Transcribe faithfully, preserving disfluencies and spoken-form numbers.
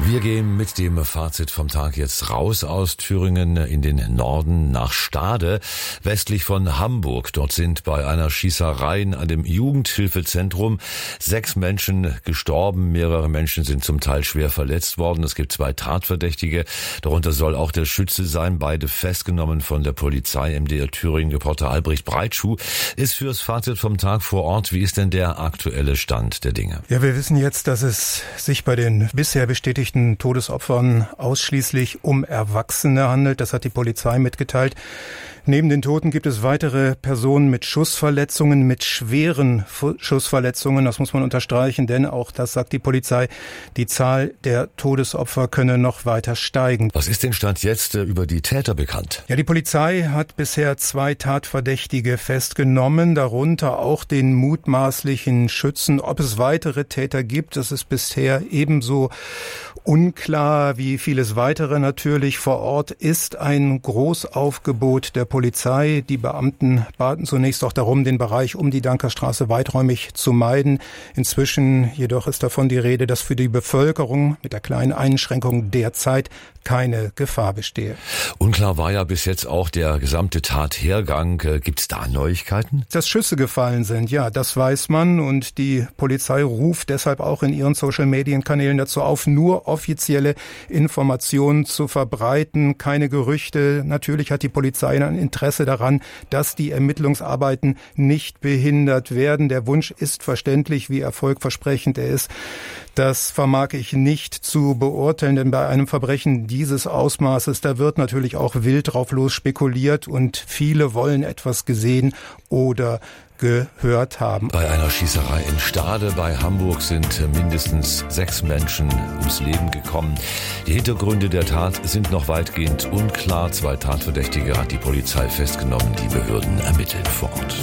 Wir gehen mit dem Fazit vom Tag jetzt raus aus Thüringen in den Norden nach Stade, westlich von Hamburg. Dort sind bei einer Schießerei an dem Jugendhilfezentrum sechs Menschen gestorben. Mehrere Menschen sind zum Teil schwer verletzt worden. Es gibt zwei Tatverdächtige. Darunter soll auch der Schütze sein. Beide festgenommen von der Polizei. M D R Thüringen-Reporter Albrecht Breitschuh ist fürs Fazit vom Tag vor Ort. Wie ist denn der aktuelle Stand der Dinge? Ja, wir wissen jetzt, dass es sich bei den bisher bestätigten Todesopfern ausschließlich um Erwachsene handelt. Das hat die Polizei mitgeteilt. Neben den Toten gibt es weitere Personen mit Schussverletzungen, mit schweren Schussverletzungen. Das muss man unterstreichen, denn auch das sagt die Polizei, die Zahl der Todesopfer könne noch weiter steigen. Was ist denn Stand jetzt über die Täter bekannt? Ja, die Polizei hat bisher zwei Tatverdächtige festgenommen, darunter auch den mutmaßlichen Schützen. Ob es weitere Täter gibt, das ist bisher ebenso unklar wie vieles weitere natürlich. Vor Ort ist ein Großaufgebot der Polizei. Die Beamten baten zunächst auch darum, den Bereich um die Dankerstraße weiträumig zu meiden. Inzwischen jedoch ist davon die Rede, dass für die Bevölkerung mit der kleinen Einschränkung derzeit keine Gefahr bestehe. Unklar war ja bis jetzt auch der gesamte Tathergang. Gibt es da Neuigkeiten? Dass Schüsse gefallen sind, ja, das weiß man. Und die Polizei ruft deshalb auch in ihren Social-Medien-Kanälen dazu auf, nur offizielle Informationen zu verbreiten, keine Gerüchte. Natürlich hat die Polizei ein Interesse daran, dass die Ermittlungsarbeiten nicht behindert werden. Der Wunsch ist verständlich, wie erfolgversprechend er ist. Das vermag ich nicht zu beurteilen, denn bei einem Verbrechen dieses Ausmaßes, da wird natürlich auch wild drauf los spekuliert und viele wollen etwas gesehen oder gehört haben. Bei einer Schießerei in Stade bei Hamburg sind mindestens sechs Menschen ums Leben gekommen. Die Hintergründe der Tat sind noch weitgehend unklar. Zwei Tatverdächtige hat die Polizei festgenommen. Die Behörden ermitteln fort.